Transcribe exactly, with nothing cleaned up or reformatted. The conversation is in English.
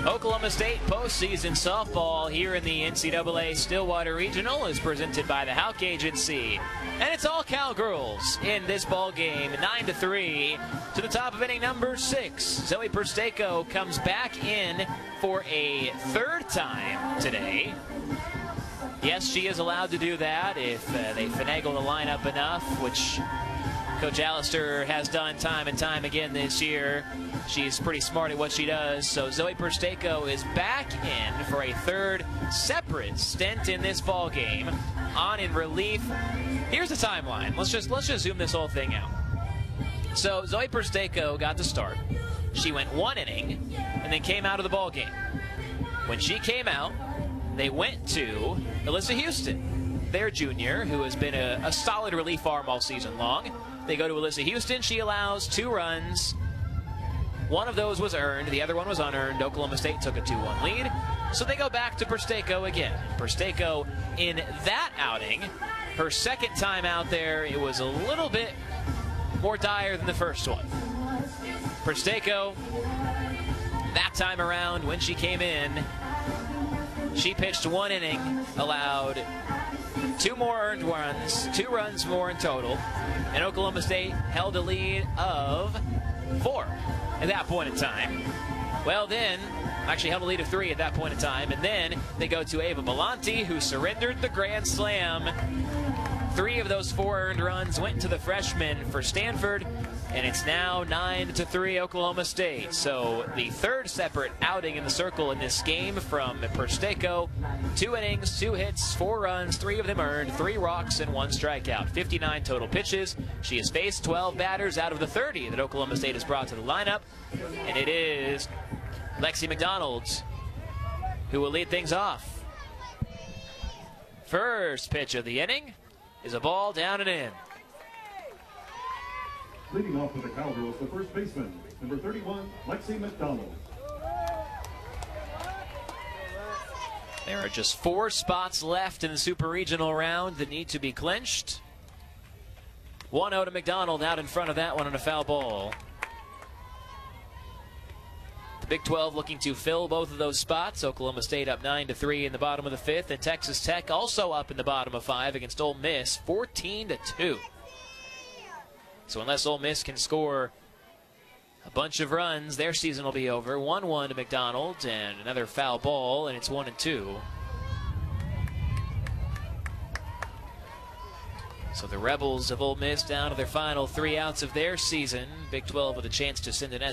Oklahoma State postseason softball here in the N C double A Stillwater Regional is presented by the Houck Agency. And it's all Cowgirls in this ball game, nine to three to the top of inning number six. Zoe Persteco comes back in for a third time today. Yes, she is allowed to do that if uh, they finagle the lineup enough, which Coach Allister has done time and time again this year. She's pretty smart at what she does. So Zoe Persteco is back in for a third separate stint in this ball game. On in relief. Here's the timeline. Let's just let's just zoom this whole thing out. So Zoe Persteco got the start. She went one inning and then came out of the ball game. When she came out, they went to Alyssa Houston, their junior, who has been a, a solid relief arm all season long. They go to Alyssa Houston. She allows two runs. One of those was earned. The other one was unearned. Oklahoma State took a two one lead. So they go back to Persteco again. Persteco in that outing, her second time out there, it was a little bit more dire than the first one. Persteco, that time around when she came in, she pitched one inning, allowed two more earned runs, two runs more in total, and Oklahoma State held a lead of four at that point in time. Well, then, actually held a lead of three at that point in time, and then they go to Ava Belanti, who surrendered the grand slam. Three of those four earned runs went to the freshman for Stanford, and it's now nine to three Oklahoma State. So the third separate outing in the circle in this game from Persteco. Two innings, two hits, four runs, three of them earned, three walks, and one strikeout. fifty-nine total pitches. She has faced twelve batters out of the thirty that Oklahoma State has brought to the lineup, and it is Lexi McDonald who will lead things off. First pitch of the inning is a ball down and in. Leading off with the Cowgirls, the first baseman, number thirty-one, Lexi McDonald. There are just four spots left in the Super Regional round that need to be clinched. one oh to McDonald out in front of that one on a foul ball. The Big twelve looking to fill both of those spots. Oklahoma State up nine to three in the bottom of the fifth, and Texas Tech also up in the bottom of five against Ole Miss, fourteen to two. So unless Ole Miss can score a bunch of runs, their season will be over. one one to McDonald, and another foul ball, and it's one and two. So the Rebels of Ole Miss down to their final three outs of their season. Big twelve with a chance to send an